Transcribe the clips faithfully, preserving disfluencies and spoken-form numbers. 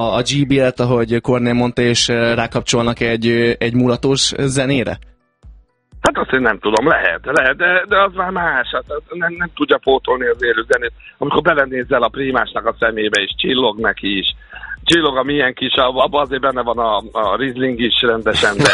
a gé bé et, ahogy Kornél mondta, és rákapcsolnak egy, egy mulatos zenére? Hát azt én nem tudom, lehet, lehet, de, de az már más, hát nem, nem tudja pótolni az élő zenét. Amikor belenézzel a Primásnak a szemébe, és csillog neki is, csillog a milyen kis, abban azért benne van a, a Riesling is rendesen, de...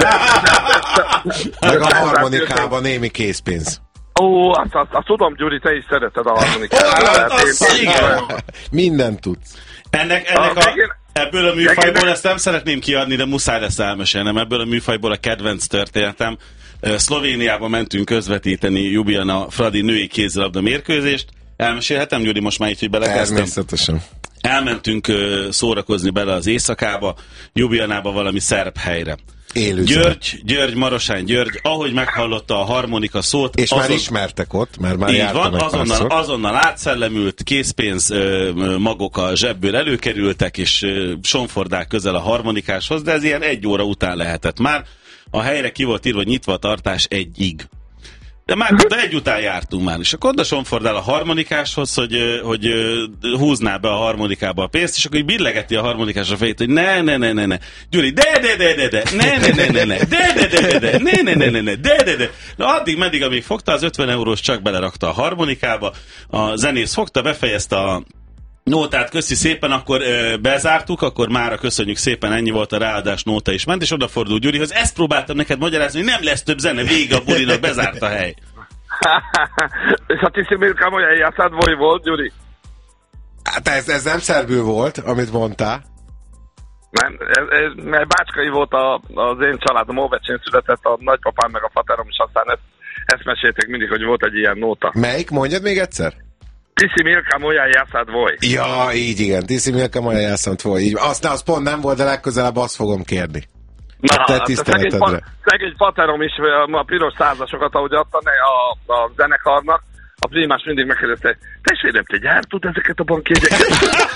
Meg a harmonikában némi készpénz. Ó, azt, azt, azt tudom, Gyuri, te is szereted a harmonikát. Mindent tudsz. Ennek, ennek a, ebből a műfajból, ezt nem szeretném kiadni, de muszáj lesz elmesélnem, ebből a műfajból a kedvenc történetem. Szlovéniába mentünk közvetíteni Ljubljana Fradi női kézilabda mérkőzést. Elmesélhetem, Gyuri, most már így, hogy belekezdtem? Természetesen. Elmentünk szórakozni bele az éjszakába, Ljubljanába valami szerb helyre. Élő György, György, Marosány György, ahogy meghallotta a harmonika szót... És azon... már ismertek ott, mert már jártam van, azonnal, azonnal átszellemült, készpénz magok a zsebből előkerültek, és sonfordák közel a harmonikáshoz, de ez ilyen egy óra után lehetett már. A helyre ki volt írva, nyitva a tartás egyig. De már de egy után jártunk már, és akkor oda sonfordál a harmonikáshoz, hogy, hogy húzná be a harmonikába a pénzt, és akkor így billegeti a harmonikás a fejét, hogy ne, ne, ne, ne, ne, Gyuri, de, de, de, de, de, ne, ne, ne, ne, ne, de, de, de, de, de, ne, ne, ne, ne, ne, de, de, de. Na addig, meddig, amíg fogta, az ötven eurós csak belerakta a harmonikába, a zenész fogta, befejezte a nótát, köszi szépen, akkor ö, bezártuk, akkor mára köszönjük szépen, ennyi volt a ráadás, nóta is ment, és odafordult Gyurihoz, ezt próbáltam neked magyarázni, hogy nem lesz több zene, vége a bulinak, bezárt a hely. És a Tiszi Milkám olyan jászád volt, Gyuri? Hát ez, ez nem szerbül volt, amit mondtál. Nem, ez, ez, mert Bácskai volt a, az én családom, Óvecsén született a nagypapám meg a faterom, és aztán ezt, ezt mesélték mindig, hogy volt egy ilyen nóta. Melyik? Mondjad még egyszer? Tiszi Milkám olyan jászád volt. Ja, így igen, Tiszi Milkám olyan jászád volt. Így. Azt, az pont nem volt, de legközelebb azt fogom kérni. Na, te szegény, fa, szegény faterom is a piros százasokat, ahogy adta a, a zenekarnak, a Primás mindig megkérdezte, testvérem, te gyártod ezeket a bankjegyeket?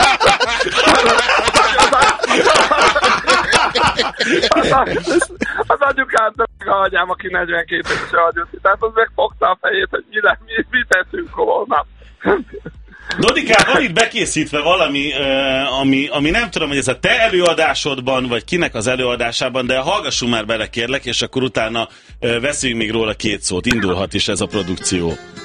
az, az anyukát, meg a agyám, aki negyvenkét éves hagyott, tehát az megfogta a fejét, hogy mi, mi, mi teszünk holnap. Dodikám, van itt bekészítve valami, uh, ami, ami nem tudom, hogy ez a te előadásodban, vagy kinek az előadásában, de hallgassunk már bele, kérlek, és akkor utána uh, veszünk még róla két szót. Indulhat is ez a produkció.